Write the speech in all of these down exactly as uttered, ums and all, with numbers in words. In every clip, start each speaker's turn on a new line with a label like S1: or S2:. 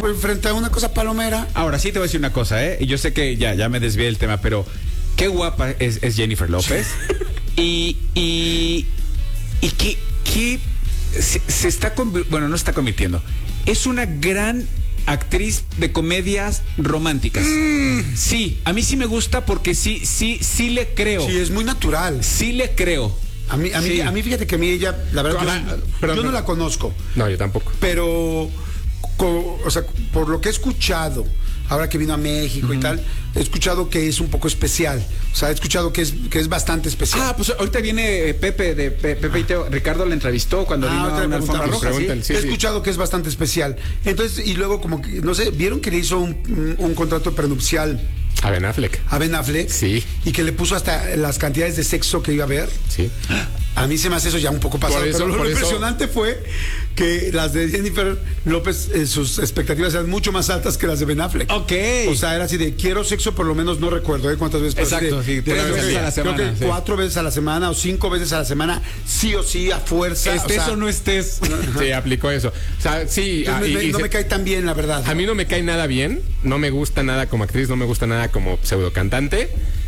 S1: frente a una cosa palomera.
S2: Ahora sí te voy a decir una cosa, ¿eh? Y yo sé que ya, ya me desvié del tema, pero qué guapa es, es Jennifer López. y, y, y que, que se, se está, bueno, no se está convirtiendo. Es una gran actriz de comedias románticas. Mm. Sí, a mí sí me gusta porque sí, sí, sí le creo.
S1: Sí, es muy natural.
S2: Sí le creo.
S1: A mí, a mí, sí. a mí fíjate que a mí ella, la verdad,
S3: ah,
S1: yo,
S3: perdón,
S1: yo no
S3: no.
S1: la conozco.
S3: No, yo tampoco.
S1: Pero, co, o sea, por lo que he escuchado, ahora que vino a México uh-huh. y tal, he escuchado que es un poco especial. O sea, he escuchado que es, que es bastante especial.
S2: Ah, pues ahorita viene Pepe de Pepe ah. y Teo. Ricardo la entrevistó cuando ah, vino a una alfombra roja. ¿Sí?
S1: Sí, he sí. escuchado que es bastante especial. Entonces, y luego como que, no sé, ¿vieron que le hizo un, un contrato prenupcial
S3: a Ben Affleck?
S1: A Ben Affleck.
S3: Sí.
S1: Y que le puso hasta las cantidades de sexo que iba a haber.
S3: Sí.
S1: A mí se me hace eso ya un poco pasado.
S3: Eso,
S1: pero lo
S3: eso...
S1: impresionante fue que las de Jennifer López, eh, sus expectativas eran mucho más altas que las de Ben Affleck.
S2: Ok.
S1: O sea, era así de quiero sexo, por lo menos no recuerdo ¿eh? cuántas veces.
S2: Exacto,
S1: de,
S2: sí.
S1: de,
S2: Tres
S1: de,
S2: veces
S1: de,
S2: a la semana.
S1: Creo que
S2: sí.
S1: cuatro veces a la semana o cinco veces a la semana, sí o sí, a fuerza.
S2: Estés o, sea, o no estés.
S3: Sí, aplicó eso. O sea, sí.
S1: Ah,
S3: y,
S1: me,
S3: y
S1: no
S3: se,
S1: me cae tan bien, la verdad.
S3: A mí no me cae nada bien. No me gusta nada como actriz, no me gusta nada como pseudo cantante.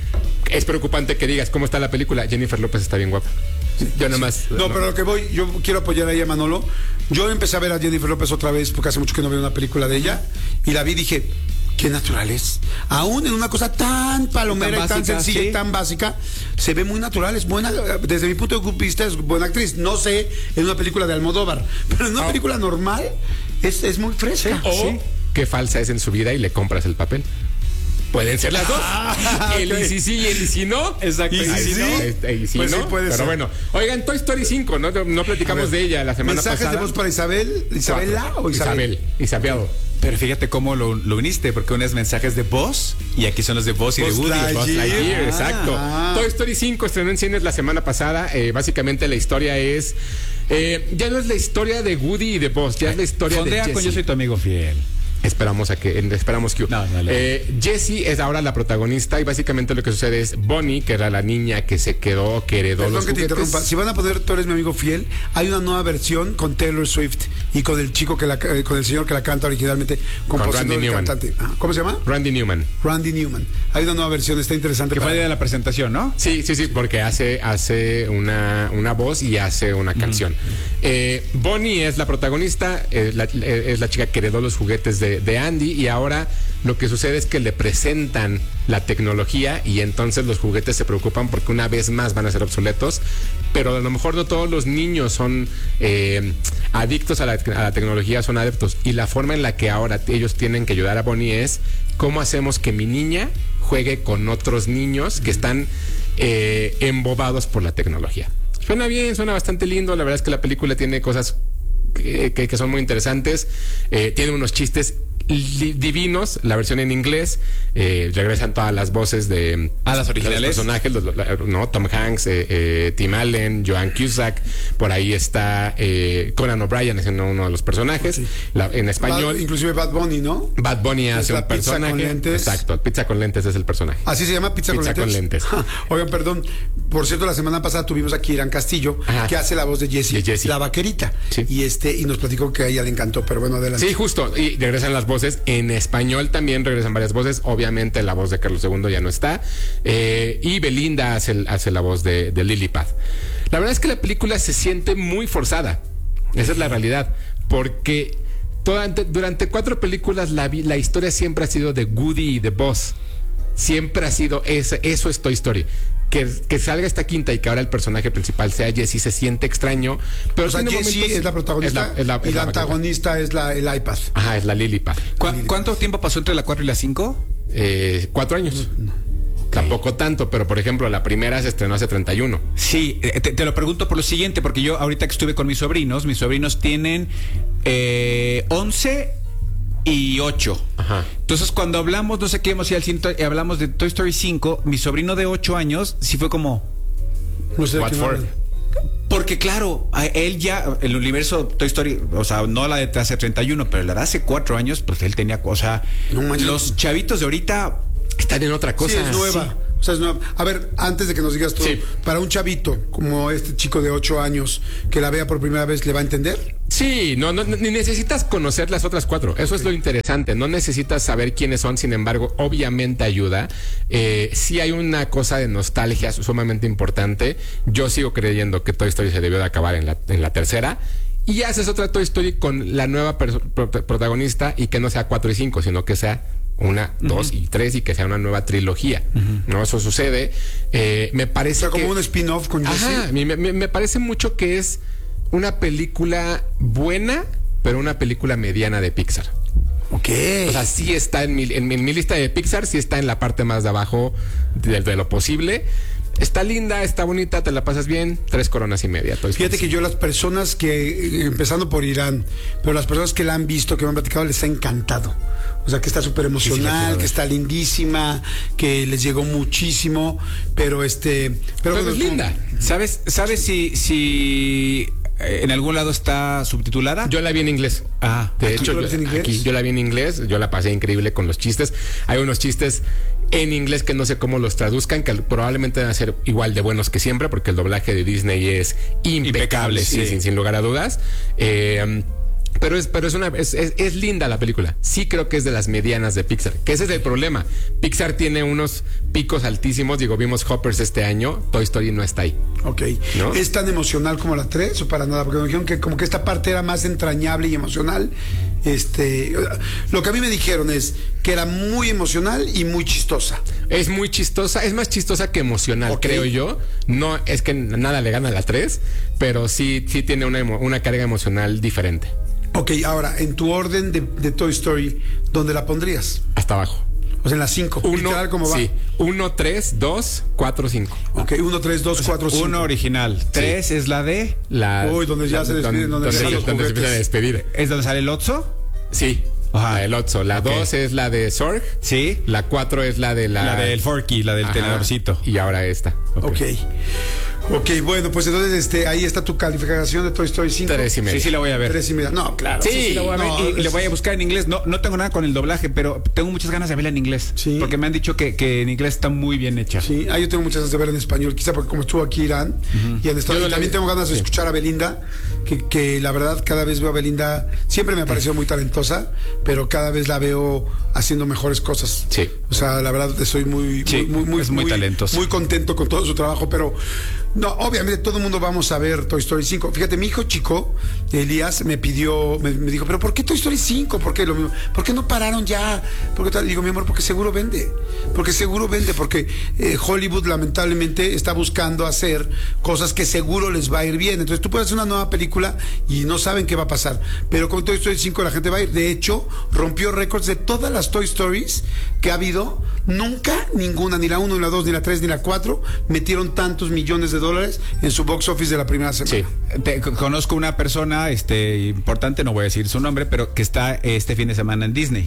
S3: Es preocupante que digas cómo está la película. Jennifer López está bien guapa. Yo nada más.
S1: No, no, pero lo que voy, yo quiero apoyar a ella, Manolo. Yo empecé a ver a Jennifer López otra vez porque hace mucho que no veo una película de ella y la vi y dije, qué natural es. Aún en una cosa tan palomera tan y tan sencilla ¿sí? y tan básica, se ve muy natural, es buena. Desde mi punto de vista es buena actriz. No sé en una película de Almodóvar, pero en una oh. película normal es, es muy fresca.
S3: O
S1: ¿sí?
S3: qué falsa es en su vida y le compras el papel. Pueden ser las dos. Ah, el okay. y si sí y el y si no.
S1: Exacto.
S3: Y si sí. No, y si
S1: pues
S3: no.
S1: Sí puede
S3: pero
S1: ser.
S3: bueno. Oigan, Toy Story cinco, no, no platicamos de ella la semana
S1: ¿mensajes
S3: pasada.
S1: ¿Mensajes de voz para Isabel? ¿Isabela o Isabel?
S3: Isabel. Isabel.
S2: Pero fíjate cómo lo, lo uniste, porque uno es mensajes de voz y aquí son los de voz y
S1: Buzz
S2: de Woody.
S1: Lightyear.
S3: Buzz Lightyear,
S1: ah,
S3: exacto.
S1: Ah.
S3: Toy Story cinco estrenó en cines la semana pasada. Eh, básicamente la historia es... Eh, ya no es la historia de Woody y de Buzz, ya es la historia
S2: Fondea
S3: de
S2: con
S3: Jessie.
S2: Yo soy tu amigo fiel.
S3: Esperamos a que esperamos que
S2: no, no, no.
S3: Eh, Jessie es ahora la protagonista y básicamente lo que sucede es Bonnie, que era la niña que se quedó, que heredó
S1: Perdón
S3: los
S1: que te
S3: juguetes.
S1: interrumpa. Si van a poner Tú eres mi amigo fiel, hay una nueva versión con Taylor Swift y con el chico que la eh, con el señor que la canta originalmente, compositor y cantante. Ah, ¿cómo se llama?
S3: Randy Newman.
S1: Randy Newman. Hay una nueva versión, está interesante.
S2: Que
S1: para...
S2: fue de la presentación, ¿no?
S3: Sí, sí, sí, porque hace hace una, una voz y hace una canción. Mm. Eh, Bonnie es la protagonista, eh, la, eh, es la chica que heredó los juguetes de, de Andy y ahora lo que sucede es que le presentan la tecnología y entonces los juguetes se preocupan porque una vez más van a ser obsoletos, pero a lo mejor no todos los niños son eh, adictos a la, a la tecnología, son adeptos, y la forma en la que ahora ellos tienen que ayudar a Bonnie es cómo hacemos que mi niña juegue con otros niños que están eh, embobados por la tecnología. Suena bien, suena bastante lindo, la verdad es que la película tiene cosas que, que, que son muy interesantes, eh, tiene unos chistes divinos, la versión en inglés, eh, regresan todas las voces de
S2: ah, las originales,
S3: los personajes, los, los, no, Tom Hanks, eh, eh, Tim Allen, Joan Cusack, por ahí está eh, Conan O'Brien haciendo uno de los personajes, sí. la, en español,
S1: Bad, inclusive Bad Bunny, ¿no?
S3: Bad Bunny
S1: es
S3: hace un personaje,
S1: con lentes.
S3: Exacto, Pizza con lentes es el personaje.
S1: Así se llama, Pizza,
S3: pizza
S1: con lentes.
S3: Con lentes.
S1: Oigan, perdón, por cierto, la semana pasada tuvimos aquí a Irán Castillo, Ajá. que hace la voz de Jessie,
S3: de Jessie.
S1: la vaquerita,
S3: sí.
S1: y este y nos platicó que a ella le encantó, pero bueno, adelante.
S3: Sí, justo, y regresan las voces en español. Español también regresan varias voces. Obviamente la voz de Carlos segundo ya no está. Eh, y Belinda hace, hace la voz de, de Lilliput. La verdad es que la película se siente muy forzada. Esa es la realidad. Porque toda, durante cuatro películas la, la historia siempre ha sido de Woody y de Buzz. Siempre ha sido ese, eso es Toy Story. Que, que salga esta quinta y que ahora el personaje principal sea Jessie se siente extraño, pero
S1: o sea, Jessie momentos, es la protagonista es la, es la, y es la, la antagonista es la, el iPad.
S3: Ajá, es la Lilliput.
S2: ¿Cu ¿Cuánto tiempo pasó entre la cuatro y la cinco?
S3: Eh, cuatro años. No. Okay. Tampoco tanto, pero por ejemplo la primera se estrenó hace treinta y uno.
S2: Sí, te, te lo pregunto por lo siguiente, porque yo ahorita que estuve con mis sobrinos, mis sobrinos tienen eh, once y ocho.
S3: Ajá.
S2: Entonces cuando hablamos, no sé qué hemos ido al cine y hablamos de Toy Story cinco, mi sobrino de ocho años sí fue como
S1: no sé
S3: what for?
S2: Porque claro, a él ya el universo Toy Story, o sea, no la de hace treinta y uno, pero la de hace cuatro años, pues él tenía cosa, no, los chavitos de ahorita
S3: están en otra cosa.
S1: Sí, es nueva. Sí. O sea, es nueva. A ver, antes de que nos digas todo, sí. para un chavito como este chico de ocho años que la vea por primera vez, ¿le va a entender?
S3: Sí, no, no, ni necesitas conocer las otras cuatro. Eso es lo interesante. No necesitas saber quiénes son, sin embargo, obviamente ayuda. Eh, sí hay una cosa de nostalgia sumamente importante. Yo sigo creyendo que Toy Story se debió de acabar en la, en la tercera. Y haces otra Toy Story con la nueva pro protagonista y que no sea cuatro y cinco, sino que sea una, uh-huh. dos y tres y que sea una nueva trilogía. Uh-huh. ¿No? Eso sucede. Eh, me parece. O sea,
S1: como
S3: que,
S1: un spin-off con Jessie.
S3: Ajá, me, me, me parece mucho que es una película buena, pero una película mediana de Pixar.
S1: Ok.
S3: O sea, sí está en mi, en mi, en mi lista de Pixar, sí está en la parte más de abajo de, de lo posible. Está linda, está bonita, te la pasas bien, tres coronas y media.
S1: Fíjate que yo las personas que, empezando por Irán, pero las personas que la han visto, que me han platicado, les ha encantado. O sea, que está súper emocional, sí, sí, que está lindísima, que les llegó muchísimo, pero este...
S3: Pero, pero es linda.
S2: ¿Sabes, sabes si... si... ¿En algún lado está subtitulada?
S3: Yo la vi en inglés.
S2: Ah,
S3: de hecho, yo, en inglés? Aquí yo la vi en inglés. Yo la pasé increíble con los chistes. Hay unos chistes en inglés que no sé cómo los traduzcan, que probablemente van a ser igual de buenos que siempre, porque el doblaje de Disney es impecable, impecable sí, sí. Sin, sin lugar a dudas. Eh, Pero es, pero es una es, es, es linda la película. Sí creo que es de las medianas de Pixar. Que ese es el problema. Pixar tiene unos picos altísimos. Digo, vimos Hoppers este año. Toy Story no está ahí.
S1: Ok. ¿No? ¿Es tan emocional como la tres o para nada? Porque me dijeron que como que esta parte era más entrañable y emocional. Este, lo que a mí me dijeron es que era muy emocional y muy chistosa.
S3: Es muy chistosa. Es más chistosa que emocional, okay. Creo yo. No es que nada le gana a la tres, pero sí, sí tiene una, una carga emocional diferente.
S1: Ok, ahora, en tu orden de, de Toy Story, ¿dónde la pondrías?
S3: Hasta abajo.
S1: O sea, en las cinco.
S3: Uno, ¿cómo va? Sí. Uno, tres, dos, cuatro, cinco.
S1: Ok, uno, tres, dos, cuatro, cinco.
S2: Uno original. Sí. Tres es la de...
S3: La,
S1: Uy, donde ya
S3: la,
S1: se despiden, donde, donde,
S3: donde, donde se empiezan a despedir.
S2: ¿Es donde sale el Otso?
S3: Sí. Ajá. La del Otso. La okay. dos es la de Zorg.
S2: Sí.
S3: La cuatro es la de la...
S2: La del Forky, la del Ajá. tenedorcito.
S3: Y ahora esta.
S1: Ok. okay. Ok, bueno, pues entonces este, ahí está tu calificación de Toy Story cinco.
S3: Tres y media.
S2: Sí, sí la voy a ver.
S1: Tres y media. No, claro.
S2: Sí, sí, sí la voy a ver no, y, es... y le voy a buscar en inglés. No, no tengo nada con el doblaje, pero tengo muchas ganas de verla en inglés. Sí. Porque me han dicho que, que en inglés está muy bien hecha.
S1: Sí, ah, yo tengo muchas ganas de verla en español, quizá porque como estuvo aquí Irán uh-huh. y en Estados Unidos, también tengo ganas de sí. escuchar a Belinda, que, que la verdad cada vez veo a Belinda, siempre me ha parecido muy talentosa, pero cada vez la veo haciendo mejores cosas.
S3: Sí.
S1: O sea, la verdad estoy muy,
S2: sí,
S1: muy, muy,
S2: es muy, muy talentosa.
S1: Muy contento con todo su trabajo, pero no, obviamente todo el mundo vamos a ver Toy Story cinco. Fíjate, mi hijo chico, Elías, me pidió, me, me dijo, pero ¿por qué Toy Story cinco? ¿Por qué, lo mismo? ¿Por qué no pararon ya? ¿Por qué tal? Digo, mi amor, porque seguro vende. Porque seguro vende, porque eh, Hollywood lamentablemente está buscando hacer cosas que seguro les va a ir bien. Entonces tú puedes hacer una nueva película y no saben qué va a pasar. Pero con Toy Story cinco la gente va a ir. De hecho, rompió récords de todas las Toy Stories que ha habido. Nunca ninguna, ni la uno, ni la dos, ni la tres, ni la cuatro metieron tantos millones de dólares en su box office de la primera semana.
S2: Sí. Te, conozco una persona este, importante, no voy a decir su nombre, pero que está este fin de semana en Disney.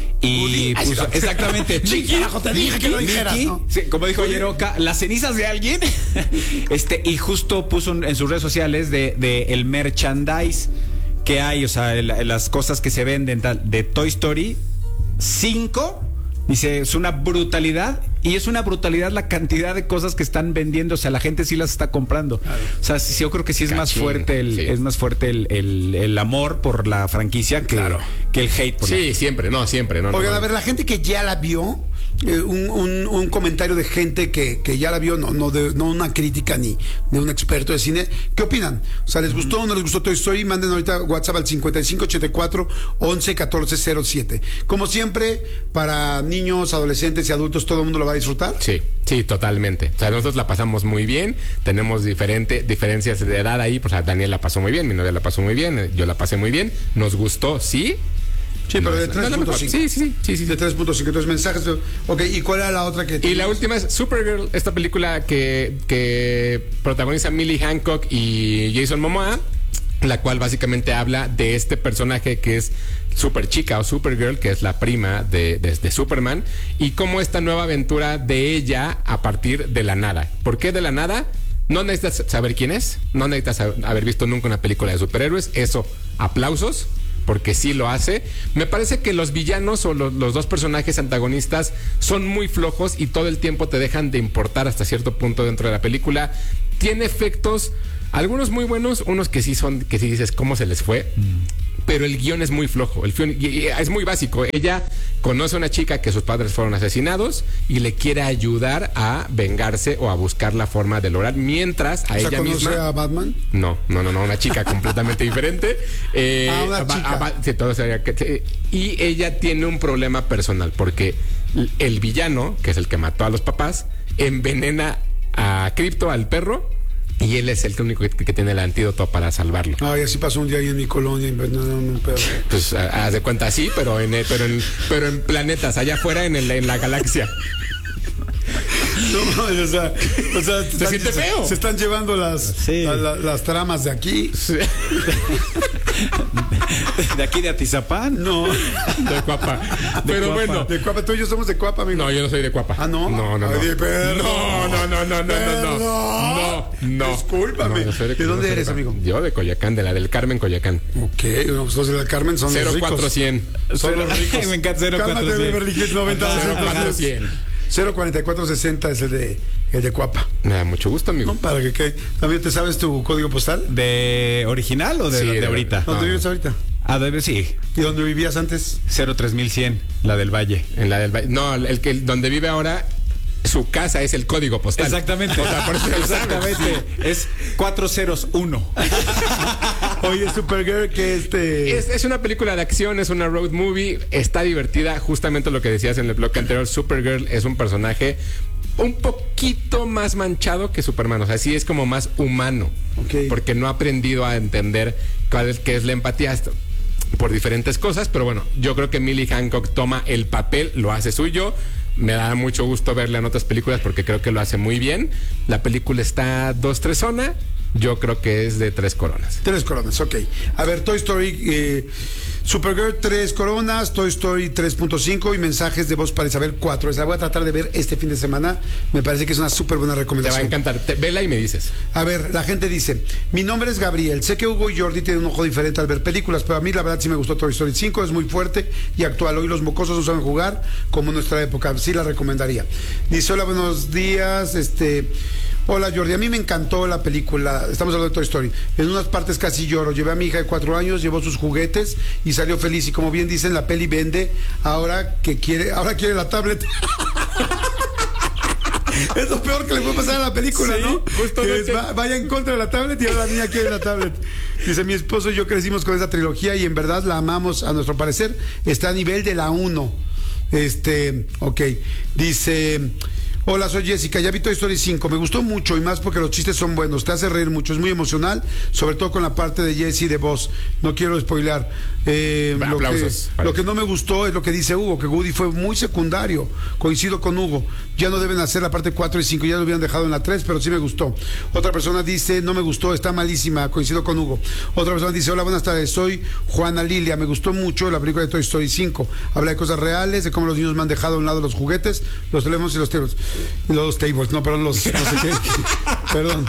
S2: Y
S1: Udi,
S2: puso, exactamente,
S1: Chiqui, te dije que lo dijeras, ¿no?
S2: Sí, como dijo Yeroka, las cenizas de alguien. este, y justo puso en sus redes sociales de, de el merchandise que hay, o sea, el, las cosas que se venden tal, de Toy Story cinco. Dice, es una brutalidad, y es una brutalidad la cantidad de cosas que están vendiendo, o sea, la gente sí las está comprando. Claro. O sea, sí, yo creo que sí es Cachín, más fuerte el, sí. es más fuerte el, el, el amor por la franquicia que, claro. que el hate por
S3: Sí,
S2: la...
S3: siempre, no, siempre. No,
S1: Oigan,
S3: no,
S1: a ver, la gente que ya la vio, eh, un, un, un comentario de gente que, que ya la vio, no, no, de, no una crítica ni de un experto de cine, ¿qué opinan? O sea, ¿les gustó o no les gustó Toy Story? Manden ahorita WhatsApp al cincuenta y cinco ochenta y cuatro once catorce cero siete. Como siempre, para niños, adolescentes y adultos, ¿todo el mundo lo va a disfrutar?
S3: Sí, sí, totalmente. O sea, nosotros la pasamos muy bien, tenemos diferente, diferencias de edad ahí, pues a Daniel la pasó muy bien, mi novia la pasó muy bien, yo la pasé muy bien, nos gustó, sí.
S1: Sí, pero de tres punto cinco.
S3: Sí, sí, sí, sí.
S1: De tres punto cinco. Entonces, mensajes. Ok, ¿y cuál era la otra que
S3: tenías? Y la última es Supergirl, esta película que, que protagoniza Millie Hancock y Jason Momoa, la cual básicamente habla de este personaje que es Super Chica o Supergirl, que es la prima de, de, de Superman, y cómo esta nueva aventura de ella a partir de la nada. ¿Por qué de la nada? No necesitas saber quién es, no necesitas haber visto nunca una película de superhéroes, eso, aplausos, porque sí lo hace. Me parece que los villanos o los, los dos personajes antagonistas son muy flojos y todo el tiempo te dejan de importar hasta cierto punto dentro de la película. Tiene efectos Algunos muy buenos, unos que sí son, que sí dices cómo se les fue. Mm. Pero el guión es muy flojo, el guión es muy básico. Ella conoce a una chica que sus padres fueron asesinados y le quiere ayudar a vengarse o a buscar la forma de lograr, mientras a
S1: o sea,
S3: ella
S1: ¿conoce
S3: misma...
S1: a Batman?
S3: No, no, no, no, una chica completamente diferente. Eh,
S1: ah, una chica.
S3: A, a, sí, todo sería que, y ella tiene un problema personal porque el villano, que es el que mató a los papás, envenena a Crypto, al perro. Y él es el único que, que tiene el antídoto para salvarlo.
S1: Ay, así pasó un día ahí en mi colonia. No, perro.
S3: Pues haz de cuenta así, pero en, pero en, pero en planetas, allá afuera en, el, en la galaxia.
S1: No, o sea, o sea
S3: se
S1: están,
S3: siente feo.
S1: Se, se están llevando las,
S2: sí.
S1: la, la, las tramas de aquí.
S3: Sí.
S2: ¿De aquí de Atizapán?
S1: No.
S3: De Cuapa.
S1: De
S3: Pero
S1: Cuapa.
S3: bueno.
S1: De Cuapa, tú y yo somos de Cuapa, amigo.
S3: No, yo no soy de Cuapa.
S1: Ah, no.
S3: No, no, no.
S1: Ay, perdón.
S3: No, no, no, no, no, no, no. No, no.
S1: Discúlpame.
S3: No, de,
S1: ¿De dónde
S3: no
S1: eres,
S3: de,
S1: amigo?
S3: Yo de Coyoacán, de la del Carmen Coyoacán.
S1: Ok, nosotros de la Carmen son
S3: cero
S1: los ricos.
S3: cuatro cien.
S1: Son los ricos.
S2: Me encanta cero cuatro cien.
S1: noventa,
S3: cuatro cien.
S1: cero cuarenta y cuatro sesenta es el de, el de Cuapa.
S3: Me da mucho gusto, amigo.
S1: No, para que quede. ¿También te sabes tu código postal?
S2: ¿De original o de,
S3: Sí,
S2: de,
S3: de
S2: ahorita?
S1: ¿Dónde
S3: No.
S1: vives ahorita?
S2: Ah, debe sí.
S1: ¿Y dónde vivías antes?
S2: cero tres mil cien, la del Valle.
S3: En la del Valle. No, el que donde vive ahora, su casa es el código postal.
S2: Exactamente.
S3: O sea, por eso
S2: Exactamente. Es cuatro cero uno.
S1: Oye, Supergirl, que este...
S3: Es, es una película de acción, es una road movie, está divertida, justamente lo que decías en el bloque anterior. Supergirl es un personaje un poquito más manchado que Superman, o sea, sí es como más humano,
S1: okay.
S3: Porque no ha aprendido a entender cuál es, qué es la empatía por diferentes cosas, pero bueno, yo creo que Millie Hancock toma el papel, lo hace suyo. Me da mucho gusto verla en otras películas porque creo que lo hace muy bien. La película está dos, tres zona. Yo creo que es de tres coronas.
S1: Tres coronas, ok. A ver, Toy Story, eh, Supergirl, tres coronas, Toy Story tres punto cinco y mensajes de voz para Isabel, cuatro. Esa la voy a tratar de ver este fin de semana. Me parece que es una súper buena
S3: Te
S1: recomendación.
S3: va a encantar. Te, vela y me dices.
S1: A ver, la gente dice, mi nombre es Gabriel, sé que Hugo y Jordi tienen un ojo diferente al ver películas, pero a mí la verdad sí me gustó Toy Story cinco, es muy fuerte y actual. Hoy los mocosos no saben jugar como en nuestra época, sí la recomendaría. Dice, hola, buenos días, este... Hola Jordi, a mí me encantó la película, estamos hablando de Toy Story, en unas partes casi lloro, llevé a mi hija de cuatro años, llevó sus juguetes y salió feliz, y como bien dicen, la peli vende, ahora que quiere, ahora quiere la tablet. Es lo peor que le puede pasar a la película,
S3: Sí,
S1: ¿no?
S3: justamente.
S1: Que es, va, vaya en contra de la tablet y ahora la niña quiere la tablet. Dice, mi esposo y yo crecimos con esa trilogía y en verdad la amamos, a nuestro parecer, está a nivel de la uno. Este, ok, dice... Hola, soy Jessica, ya vi Toy Story cinco, me gustó mucho y más porque los chistes son buenos, te hace reír mucho, es muy emocional, sobre todo con la parte de Jessie de Buzz, no quiero spoilear. Eh, lo, que, lo que no me gustó es lo que dice Hugo, que Woody fue muy secundario, coincido con Hugo, ya no deben hacer la parte cuatro y cinco, ya lo hubieran dejado en la tres, pero sí me gustó. Otra persona dice, no me gustó, está malísima, coincido con Hugo. Otra persona dice, hola, buenas tardes, soy Juana Lilia, me gustó mucho la película de Toy Story cinco, habla de cosas reales, de cómo los niños me han dejado a un lado los juguetes, los teléfonos y los teléfonos. Los tables, no, perdón, los no sé qué. Perdón.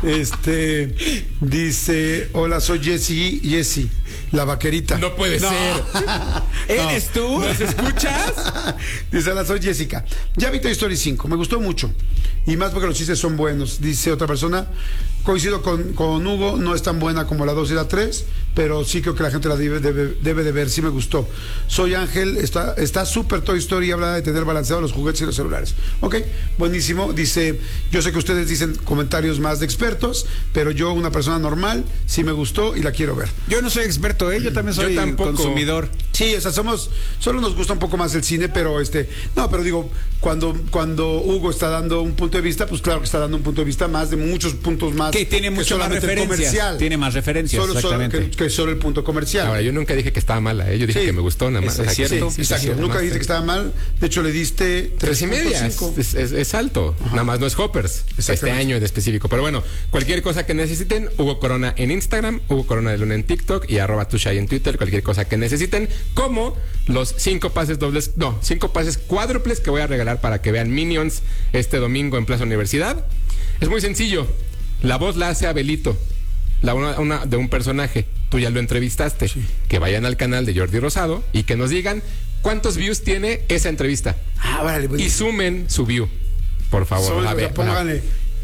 S1: Este dice, hola, soy Jessie, Jessie, la vaquerita.
S3: No puede
S1: no.
S3: ser.
S2: ¿Eres tú?
S3: ¿Nos escuchas?
S1: Dice, hola, soy Jessica. Ya vi Toy Story cinco, me gustó mucho. Y más porque los chistes son buenos. Dice otra persona, coincido con, con Hugo, no es tan buena como la dos y la tres, pero sí creo que la gente la debe, debe, debe de ver, sí me gustó. Soy Ángel, está está súper Toy Story, habla de tener balanceados los juguetes y los celulares. Ok, buenísimo. Dice, yo sé que ustedes dicen comentarios más de expertos, pero yo, una persona normal, sí me gustó y la quiero ver.
S2: Yo no soy experto, ¿eh? Yo también soy
S3: Yo tampoco.
S2: consumidor.
S1: Sí, o sea, somos, solo nos gusta un poco más el cine, pero este, no, pero digo, cuando, cuando Hugo está dando un punto de vista, pues claro que está dando un punto de vista más de muchos puntos más.
S2: Que tiene mucho más referencias. Tiene más referencias,
S1: solo,
S2: exactamente.
S1: Solo, que, que solo el punto comercial.
S3: Ahora, yo nunca dije que estaba mala, ¿eh? Yo dije
S1: Sí.
S3: que me gustó nada más.
S2: Es,
S3: O sea,
S2: es
S3: que
S2: cierto.
S3: sí, sí,
S1: Exacto,
S3: sí,
S1: nunca
S3: más,
S1: dijiste que estaba mal, de hecho le diste
S3: Tres y media, es, es, es, es alto. Ajá. Nada más no es Hoppers, este año en específico. Pero bueno, cualquier cosa que necesiten, Hugo Corona en Instagram, Hugo Corona de Luna en TikTok y arroba tushai en Twitter, cualquier cosa que necesiten, como los cinco pases dobles, no, cinco pases cuádruples que voy a regalar para que vean Minions este domingo en Plaza Universidad. Es muy sencillo, la voz la hace Abelito, la una, una de un personaje, tú ya lo entrevistaste, sí. Que vayan al canal de Jordi Rosado y que nos digan cuántos views tiene esa entrevista.
S1: Ah, vale,
S3: y sumen su view, por favor.
S1: Solo,
S3: a ver,
S1: póngale,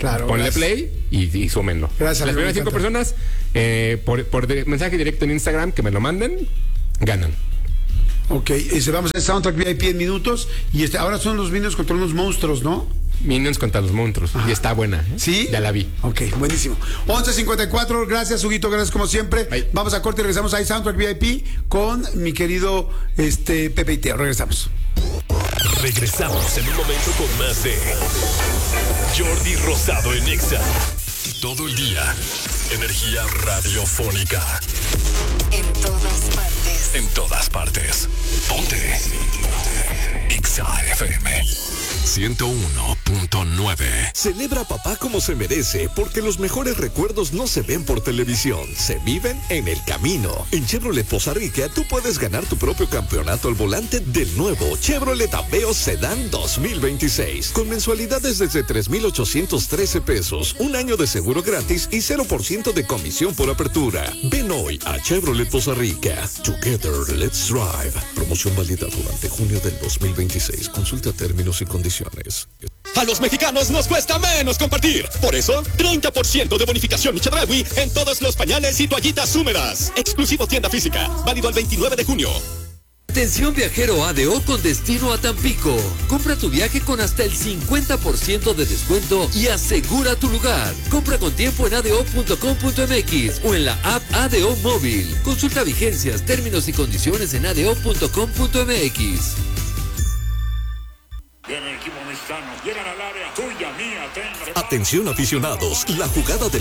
S1: Claro,
S3: Ponle
S1: gracias.
S3: play y, y súmenlo.
S1: Gracias,
S3: Las
S1: amigo,
S3: primeras
S1: me
S3: cinco
S1: encanta.
S3: personas, eh, por, por de- mensaje directo en Instagram, que me lo manden, ganan.
S1: Ok, este, vamos a hacer Soundtrack V I P en minutos. Y este, ahora son los Minions contra unos monstruos, ¿no?
S3: Minions contra los monstruos.
S1: Ajá.
S3: Y está buena. ¿eh?
S1: ¿Sí?
S3: Ya la vi.
S1: Ok, buenísimo. once cincuenta y cuatro, gracias, Huguito, gracias como siempre.
S3: Bye.
S1: Vamos a corte y regresamos a Soundtrack V I P con mi querido este, Pepe y Teo. Regresamos.
S4: Regresamos en un momento con más de Jordi Rosado en Exa. Todo el día, energía radiofónica.
S5: En todas partes.
S4: En todas partes. Ponte. Exa F M ciento uno punto nueve.
S6: Celebra a papá como se merece, porque los mejores recuerdos no se ven por televisión, se viven en el camino. En Chevrolet Poza Rica tú puedes ganar tu propio campeonato al volante del nuevo Chevrolet Aveo Sedán dos mil veintiséis, con mensualidades desde tres mil ochocientos trece pesos, un año de seguro gratis y cero por ciento de comisión por apertura. Ven hoy a Chevrolet Poza Rica. Together, let's drive. Promoción válida durante junio del dos mil veintiséis. Consulta términos y condiciones.
S7: A los mexicanos nos cuesta menos compartir. Por eso, treinta por ciento de bonificación Chedraui en todos los pañales y toallitas húmedas. Exclusivo tienda física. Válido al veintinueve de junio.
S8: Atención viajero A D O con destino a Tampico. Compra tu viaje con hasta el cincuenta por ciento de descuento y asegura tu lugar. Compra con tiempo en a d o punto com punto m x o en la app A D O Móvil. Consulta vigencias, términos y condiciones en a d o punto com punto m x.
S9: Viene el equipo mexicano, llegan al área, tuya, mía, tenga.
S6: Atención aficionados, la jugada del